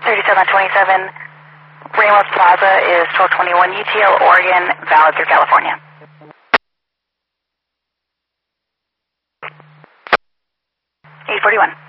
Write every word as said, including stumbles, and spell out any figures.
thirty-seven twenty-seven Ramos Plaza is twelve twenty-one U T L, Oregon, valid through California. eight forty-one.